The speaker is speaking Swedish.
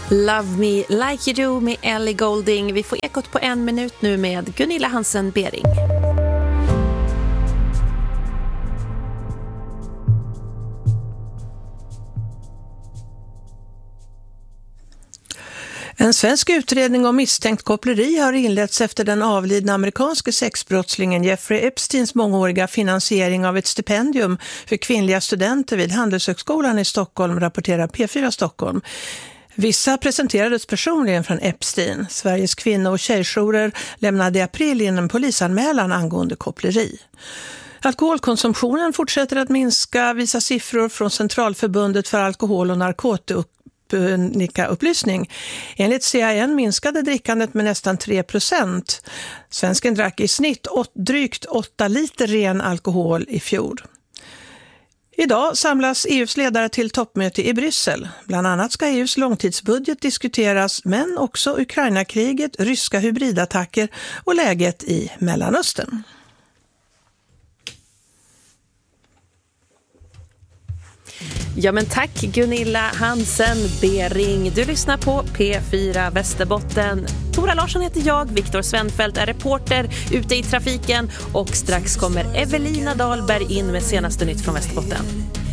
Love Me Like You Do med Ellie Goulding. Vi får ekot på 1 minut nu med Gunilla Hansen-Bering. En svensk utredning om misstänkt koppleri har inletts efter den avlidna amerikanske sexbrottslingen Jeffrey Epsteins mångåriga finansiering av ett stipendium för kvinnliga studenter vid Handelshögskolan i Stockholm, rapporterar P4 Stockholm. Vissa presenterades personligen från Epstein. Sveriges kvinno- och tjejjourer lämnade i april in en polisanmälan angående koppleri. Alkoholkonsumtionen fortsätter att minska, visar siffror från Centralförbundet för alkohol- och narkotikaupplysning. Enligt CAN minskade drickandet med nästan 3%. Svensken drack i snitt drygt 8 liter ren alkohol i fjol. Idag samlas EUs ledare till toppmöte i Bryssel. Bland annat ska EUs långtidsbudget diskuteras, men också Ukraina-kriget, ryska hybridattacker och läget i Mellanöstern. Ja, men tack Gunilla Hansen-Bering. Du lyssnar på P4 Västerbotten. Tora Larsson heter jag, Viktor Svenfeldt är reporter ute i trafiken och strax kommer Evelina Dahlberg in med senaste nytt från Västerbotten.